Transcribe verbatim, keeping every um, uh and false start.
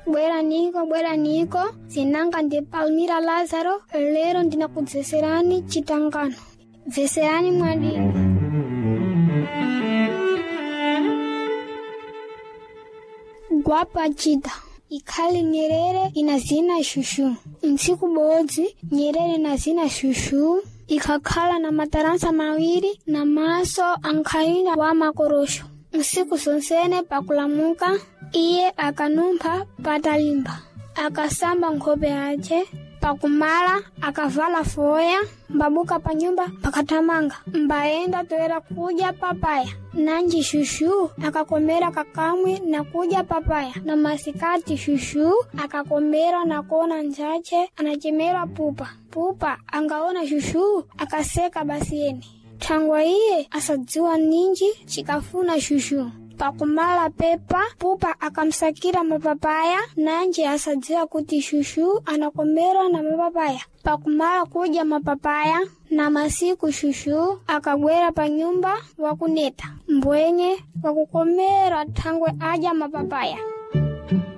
bwera niko bwera niko zinanga ndi Palmira Lazaro lero ndinakudzeserani chitangano. Veserani mwadini. Gwapa chita ikali Nyerere inazina shushu. Nsiku bodzi Nyerere nazina shushu ikakhala na mataransa mawiri na maso ankaina wa makorosho. Usiku sonsene pakulamuka iye akanumpa patalimba akasamba nkhope yache pakumala akavala foya mbabuka pa nyumba pakatamanga mbaenda toera kuja papaya nanji shushu akakomera kakamwe na kuja papaya na masikati shushu akakomera na kona nchache anachemera pupa pupa angaona shushu akaseka basieni tangwa iye asadziwa ninji chikafuna shushu pakumala pepa pupa akamsakira mapapaya nanje asadziwa kuti shushu anakomera na mapapaya pakumala kuja mapapaya na masiku shushu akagwera pa nyumba wakuneta mbwenye wakukomera thangwe aja mapapaya.